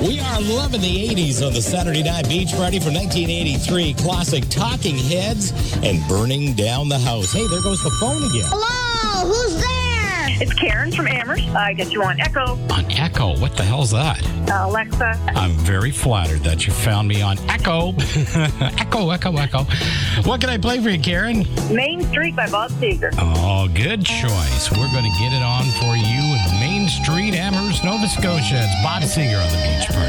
We are loving the 80s on the Saturday Night Beach Party from 1983. Classic Talking Heads and Burning Down the House. Hey, there goes the phone again. Hello, who's there? It's Karen from Amherst. I get you on Echo. On Echo? What the hell's that? Alexa. I'm very flattered that you found me on Echo. Echo. What can I play for you, Karen? Main Street by Bob Seger. Oh, good choice. We're going to get it on for you in Main Street, Amherst, Nova Scotia. It's Bob Seger on the Beach Party.